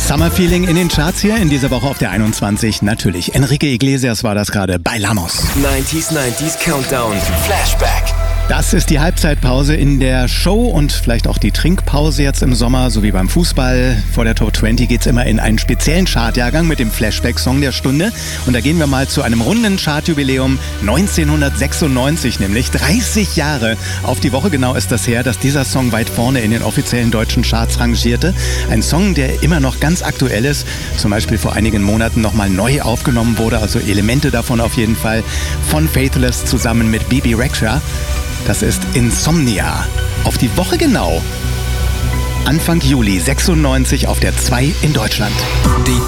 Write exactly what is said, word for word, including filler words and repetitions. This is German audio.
Summer Feeling in den Charts hier in dieser Woche auf der einundzwanzig. Natürlich, Enrique Iglesias war das gerade bei Bailamos. neunziger neunziger Countdown Flashback. Das ist die Halbzeitpause in der Show und vielleicht auch die Trinkpause jetzt im Sommer, so wie beim Fußball. Vor der Top zwanzig geht's immer in einen speziellen Chartjahrgang mit dem Flashback-Song der Stunde. Und da gehen wir mal zu einem runden Chartjubiläum neunzehnhundertsechsundneunzig, nämlich dreißig Jahre. Auf die Woche genau ist das her, dass dieser Song weit vorne in den offiziellen deutschen Charts rangierte. Ein Song, der immer noch ganz aktuell ist, zum Beispiel vor einigen Monaten nochmal neu aufgenommen wurde, also Elemente davon auf jeden Fall, von Faithless zusammen mit Bebe Rexha. Das ist Insomnia. Auf die Woche genau. Anfang Juli sechsundneunzig auf der zwei in Deutschland. Die